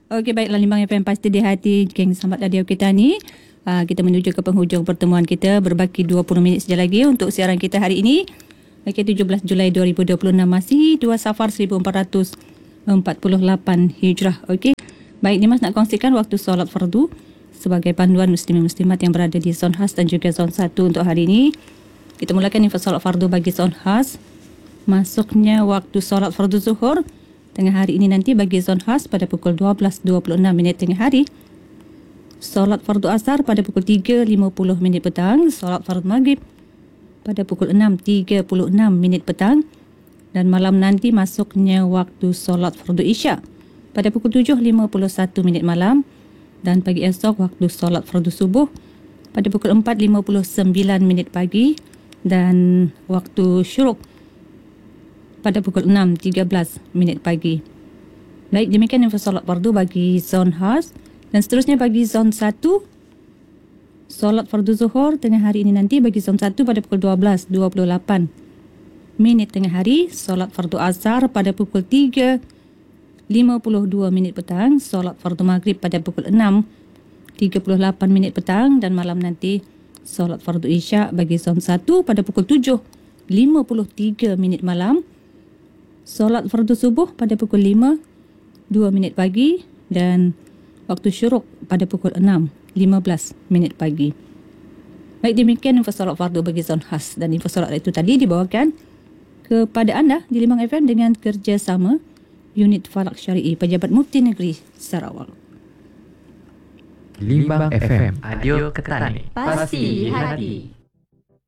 Okey, baiklah Limbang FM Pasti di Hati, geng Selamat Radio kita ni. Kita menuju ke penghujung pertemuan kita. Berbaki 20 minit saja lagi untuk siaran kita hari ini. Okey, 17 Julai 2026, masih 2 Safar 1448 Hijrah. Okey. Baik, Dimas nak kongsikan waktu solat fardu sebagai panduan muslimin muslimat yang berada di zon khas dan juga zon 1 untuk hari ini. Kita mulakan info solat fardu bagi zon khas. Masuknya waktu solat fardu zuhur tengah hari ini nanti bagi zon khas pada pukul 12.26 minit tengah hari. Solat fardu asar pada pukul 3.50 minit petang. Solat fardu maghrib pada pukul 6.36 minit petang. Dan malam nanti masuknya waktu solat fardu isyak pada pukul 7.51 minit malam. Dan pagi esok waktu solat fardu subuh pada pukul 4.59 minit pagi. Dan waktu syuruk pada pukul 6.13 minit pagi. Baik, demikian info solat fardu bagi zon khas. Dan seterusnya bagi zon 1, solat fardu zuhur tengah hari ini nanti bagi zon 1 pada pukul 12.28 minit tengah hari. Solat fardu asar pada pukul 3.52 minit petang. Solat fardu maghrib pada pukul 6.38 minit petang. Dan malam nanti solat fardu isyak bagi zon 1 pada pukul 7.53 minit malam. Solat fardu subuh pada pukul 5.02 minit pagi. Dan waktu syuruk pada pukul 6.15 minit pagi. Baik, demikian info solat fardu bagi zon khas. Dan info solat itu tadi dibawakan kepada anda di Limbang FM dengan kerjasama Unit Falak Syari'i Pejabat Mufti Negeri Sarawak. Limbang FM, audio Ketani, pasti di hati.